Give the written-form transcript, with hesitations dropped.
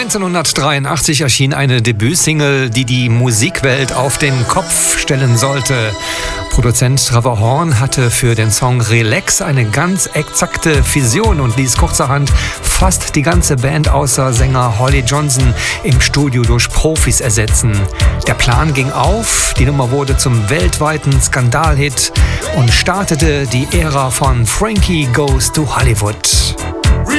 1983 erschien eine Debütsingle, die die Musikwelt auf den Kopf stellen sollte. Produzent Trevor Horn hatte für den Song Relax eine ganz exakte Vision und ließ kurzerhand fast die ganze Band außer Sänger Holly Johnson im Studio durch Profis ersetzen. Der Plan ging auf, die Nummer wurde zum weltweiten Skandalhit und startete die Ära von Frankie Goes to Hollywood.